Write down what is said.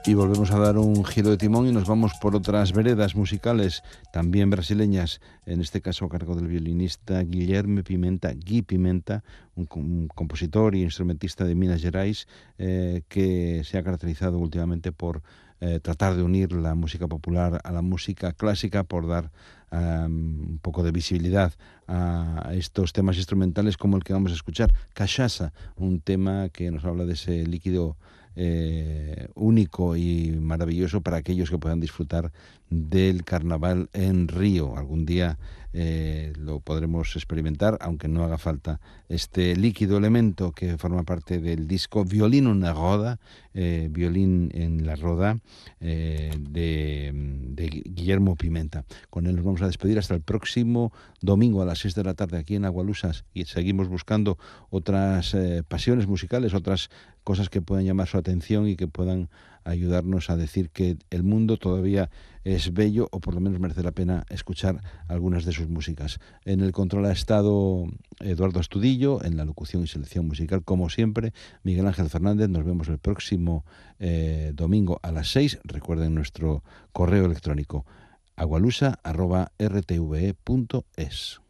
Y volvemos a dar un giro de timón y nos vamos por otras veredas musicales, también brasileñas, en este caso a cargo del violinista Guilherme Pimenta, Gui Pimenta, un compositor y instrumentista de Minas Gerais, que se ha caracterizado últimamente por tratar de unir la música popular a la música clásica, por dar un poco de visibilidad a estos temas instrumentales como el que vamos a escuchar, Cachaça, un tema que nos habla de ese líquido único y maravilloso para aquellos que puedan disfrutar del carnaval en Río. Algún día lo podremos experimentar, aunque no haga falta este líquido elemento que forma parte del disco Violino na Roda, Violín en la Roda, de Guillermo Pimenta. Con él nos vamos a despedir hasta el próximo domingo a las 6 de la tarde aquí en Agualusas, y seguimos buscando otras pasiones musicales, otras cosas que puedan llamar su atención y que puedan ayudarnos a decir que el mundo todavía es bello, o por lo menos merece la pena escuchar algunas de sus músicas. En el control ha estado Eduardo Astudillo, en la locución y selección musical, como siempre, Miguel Ángel Fernández. Nos vemos el próximo domingo a las 6. Recuerden nuestro correo electrónico agualusa@rtve.es.